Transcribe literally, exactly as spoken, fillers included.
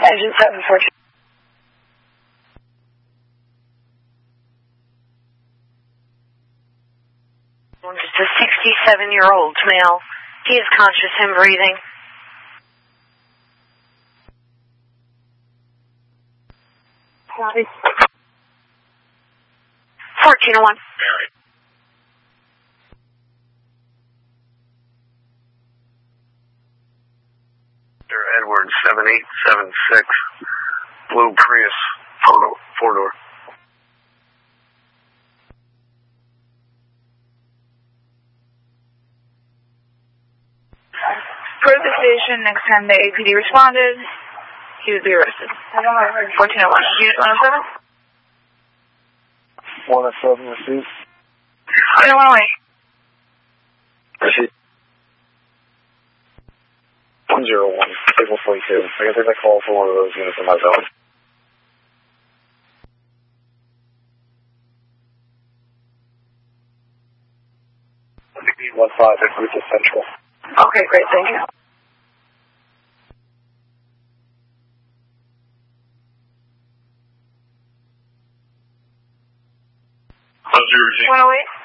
Engine seven fourteen. Just a sixty-seven-year-old male. He is conscious and breathing. fourteen oh one. Edward seven eight seven six, blue Prius, four door. Per the station, next time the A P D responded, he would be arrested. fourteen oh one. Unit one oh seven? one oh seven received. Unit one oh eight. Received. one oh one, signal forty-two. I can take that call for one of those units in my zone. one five, route to Central. Okay, great, thank you. How's your routine? one oh eight.